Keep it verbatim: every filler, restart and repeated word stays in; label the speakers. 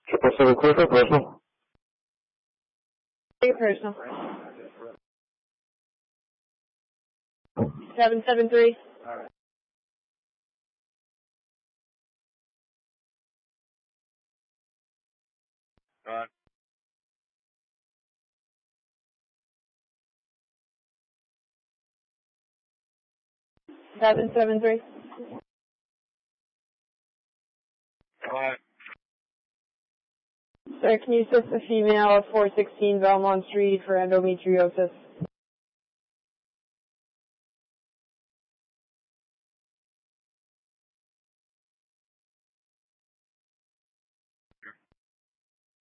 Speaker 1: Triple seven clear for personal.
Speaker 2: Hey, personal. Seven seven three.
Speaker 3: Alright. Alright.
Speaker 2: Seven seven three.
Speaker 3: Alright.
Speaker 2: Sir, can you assist the female of four sixteen Belmont Street for endometriosis?